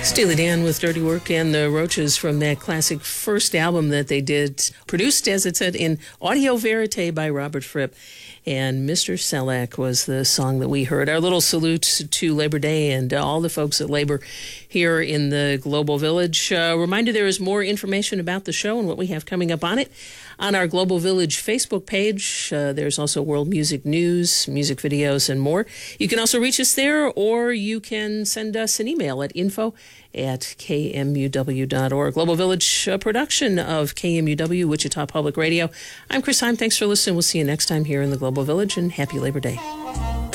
Steely Dan with Dirty Work and the Roaches from that classic first album that they did, produced, as it said, in audio verite by Robert Fripp. And Mr. Selleck was the song that we heard. Our little salute to Labor Day and all the folks that labor here in the Global Village. Reminder, there is more information about the show and what we have coming up on it on our Global Village Facebook page. There's also world music news, music videos, and more. You can also reach us there, or you can send us an email at info@kmuw.org. Global Village production of KMUW, Wichita Public Radio. I'm Chris Heim. Thanks for listening. We'll see you next time here in the Global Village, and happy Labor Day.